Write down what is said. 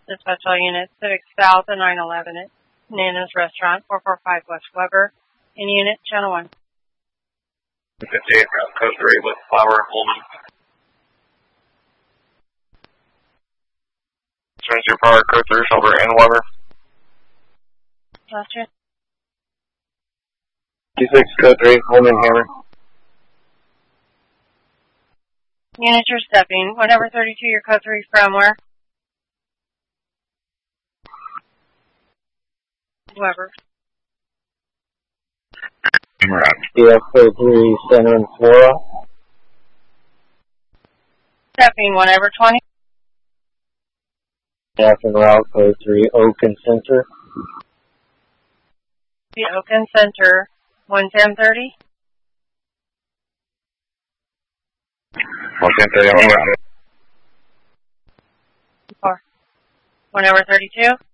Dispatch all units, Civic South and 911 at Nana's Restaurant, 445 West Weber. In unit, Channel 1. 58, Code 3 with Flower, Holman. Turns your power, Code 3, Silver and Weber. Last year. 56, Code 3, Holman, Hammer. Unit, you're stepping. 132, your Code 3 from where? Weber. Hammer out. CF Code 3, Center and Flora. Stepping, 1 over 20. CF and Route Code 3, Oaken Center. The Oaken Center, 11030. 11030 on the route. 4. 1 over 32.